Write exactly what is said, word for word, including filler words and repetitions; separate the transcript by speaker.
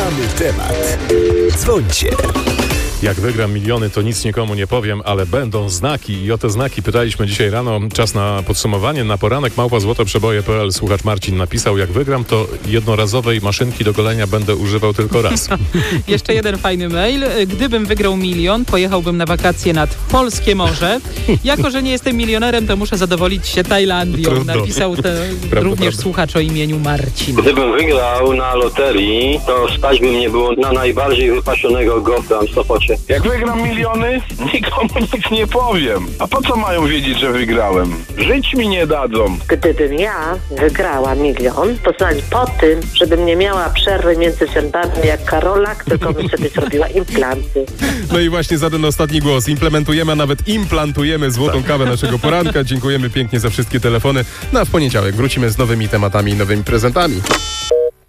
Speaker 1: Mamy temat. Dzwońcie.
Speaker 2: Jak wygram miliony, to nic nikomu nie powiem, ale będą znaki i o te znaki pytaliśmy dzisiaj rano. Czas na podsumowanie. Na poranek małpa złotoprzeboje kropka p l słuchacz Marcin napisał: jak wygram, to jednorazowej maszynki do golenia będę używał tylko raz.
Speaker 3: Jeszcze jeden fajny mail. Gdybym wygrał milion, pojechałbym na wakacje nad polskie morze. Jako, że nie jestem milionerem, to muszę zadowolić się Tajlandią.
Speaker 2: Trudno.
Speaker 3: Napisał to
Speaker 2: Prawda,
Speaker 3: również
Speaker 2: prawda.
Speaker 3: słuchacz o imieniu Marcin.
Speaker 4: Gdybym wygrał na loterii, to stać by mnie było na najbardziej wypasionego gofra w Sopocie.
Speaker 5: Jak wygram miliony, nikomu nic nie powiem. A po co mają wiedzieć, że wygrałem? Żyć mi nie dadzą.
Speaker 6: Gdybym ja wygrała milion, to znaczy po tym, żebym nie miała przerwy między zębami jak Karolak, tylko bym sobie zrobiła implanty.
Speaker 7: No i właśnie za ten ostatni głos implementujemy, a nawet implantujemy złotą kawę naszego poranka. Dziękujemy pięknie za wszystkie telefony. No a w poniedziałek wrócimy z nowymi tematami i nowymi prezentami.